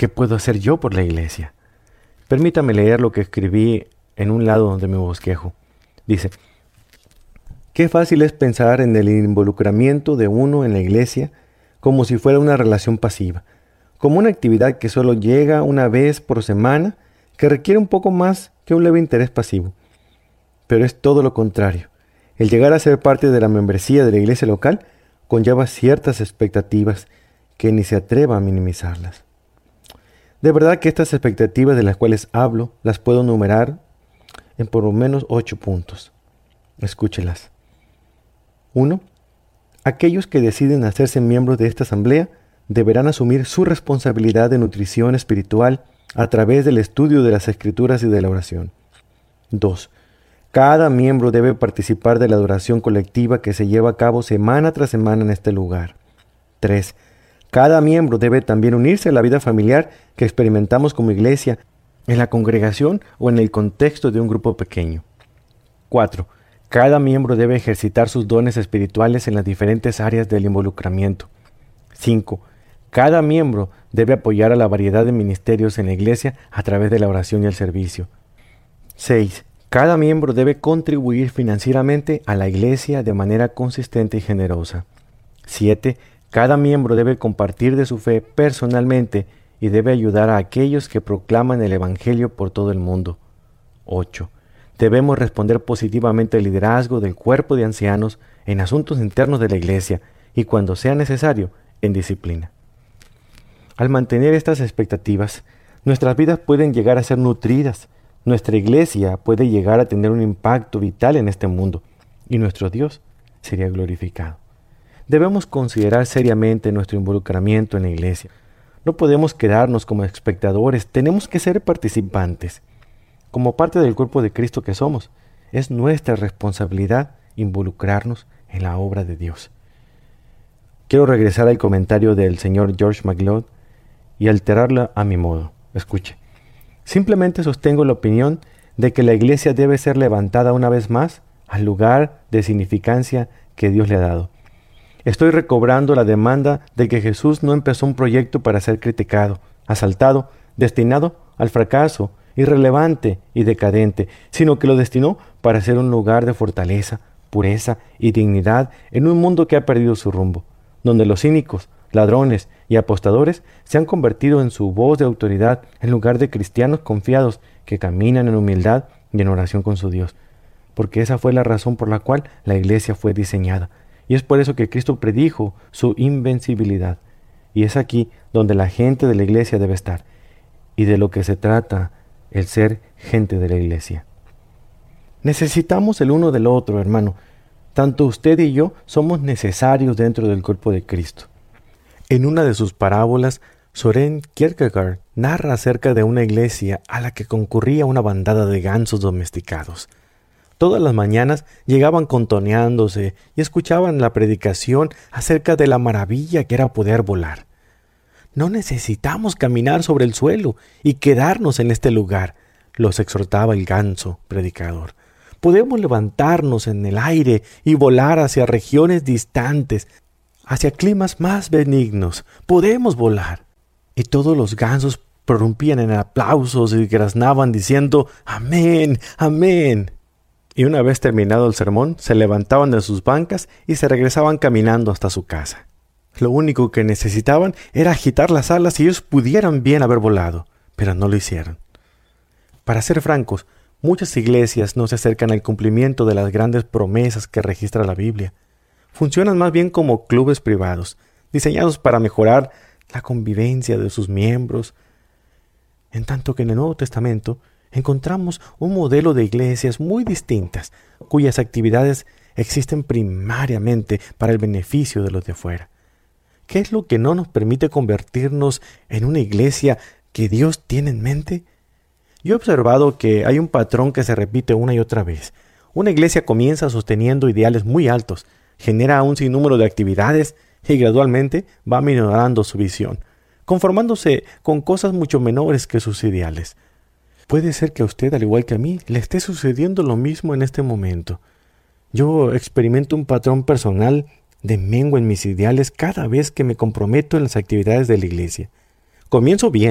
¿qué puedo hacer yo por la iglesia? Permítame leer lo que escribí en un lado de mi bosquejo. Dice: qué fácil es pensar en el involucramiento de uno en la iglesia como si fuera una relación pasiva, como una actividad que solo llega una vez por semana, que requiere un poco más que un leve interés pasivo. Pero es todo lo contrario. El llegar a ser parte de la membresía de la iglesia local conlleva ciertas expectativas que ni se atreva a minimizarlas. De verdad que estas expectativas de las cuales hablo las puedo numerar en por lo menos 8 puntos. Escúchelas. 1. Aquellos que deciden hacerse miembros de esta asamblea deberán asumir su responsabilidad de nutrición espiritual a través del estudio de las Escrituras y de la oración. 2. Cada miembro debe participar de la adoración colectiva que se lleva a cabo semana tras semana en este lugar. 3. Cada miembro debe también unirse a la vida familiar que experimentamos como iglesia, en la congregación o en el contexto de un grupo pequeño. 4. Cada miembro debe ejercitar sus dones espirituales en las diferentes áreas del involucramiento. 5. Cada miembro debe apoyar a la variedad de ministerios en la iglesia a través de la oración y el servicio. 6. Cada miembro debe contribuir financieramente a la iglesia de manera consistente y generosa. 7. Cada miembro debe compartir de su fe personalmente y debe ayudar a aquellos que proclaman el Evangelio por todo el mundo. 8. Debemos responder positivamente al liderazgo del cuerpo de ancianos en asuntos internos de la iglesia y, cuando sea necesario, en disciplina. Al mantener estas expectativas, nuestras vidas pueden llegar a ser nutridas, nuestra iglesia puede llegar a tener un impacto vital en este mundo y nuestro Dios sería glorificado. Debemos considerar seriamente nuestro involucramiento en la iglesia. No podemos quedarnos como espectadores, tenemos que ser participantes. Como parte del cuerpo de Cristo que somos, es nuestra responsabilidad involucrarnos en la obra de Dios. Quiero regresar al comentario del señor George MacLeod y alterarla a mi modo. Escuche. Simplemente sostengo la opinión de que la iglesia debe ser levantada una vez más al lugar de significancia que Dios le ha dado. Estoy recobrando la demanda de que Jesús no empezó un proyecto para ser criticado, asaltado, destinado al fracaso, irrelevante y decadente, sino que lo destinó para ser un lugar de fortaleza, pureza y dignidad en un mundo que ha perdido su rumbo, donde los cínicos, ladrones y apostadores se han convertido en su voz de autoridad en lugar de cristianos confiados que caminan en humildad y en oración con su Dios, porque esa fue la razón por la cual la iglesia fue diseñada, y es por eso que Cristo predijo su invencibilidad, y es aquí donde la gente de la iglesia debe estar, y de lo que se trata el ser gente de la iglesia. Necesitamos el uno del otro, hermano. Tanto usted y yo somos necesarios dentro del cuerpo de Cristo. En una de sus parábolas, Søren Kierkegaard narra acerca de una iglesia a la que concurría una bandada de gansos domesticados. Todas las mañanas llegaban contoneándose y escuchaban la predicación acerca de la maravilla que era poder volar. No necesitamos caminar sobre el suelo y quedarnos en este lugar, los exhortaba el ganso predicador. Podemos levantarnos en el aire y volar hacia regiones distantes, hacia climas más benignos. Podemos volar. Y todos los gansos prorrumpían en aplausos y graznaban diciendo «Amén, amén». Y una vez terminado el sermón, se levantaban de sus bancas y se regresaban caminando hasta su casa. Lo único que necesitaban era agitar las alas y ellos pudieran bien haber volado, pero no lo hicieron. Para ser francos, muchas iglesias no se acercan al cumplimiento de las grandes promesas que registra la Biblia. Funcionan más bien como clubes privados, diseñados para mejorar la convivencia de sus miembros. En tanto que en el Nuevo Testamento encontramos un modelo de iglesias muy distintas, cuyas actividades existen primariamente para el beneficio de los de fuera. ¿Qué es lo que no nos permite convertirnos en una iglesia que Dios tiene en mente? Yo he observado que hay un patrón que se repite una y otra vez. Una iglesia comienza sosteniendo ideales muy altos, genera un sinnúmero de actividades y gradualmente va minorando su visión, conformándose con cosas mucho menores que sus ideales. Puede ser que a usted, al igual que a mí, le esté sucediendo lo mismo en este momento. Yo experimento un patrón personal de mengua en mis ideales cada vez que me comprometo en las actividades de la iglesia. Comienzo bien,